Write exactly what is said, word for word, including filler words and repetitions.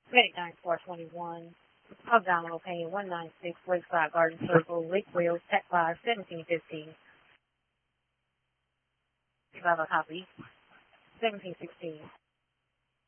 Medic nine four twenty-one, abdominal pain one nine six, Lakeside Garden Circle, Lake Wales, Tech five, seventeen fifteen. Bravo copy, seventeen sixteen.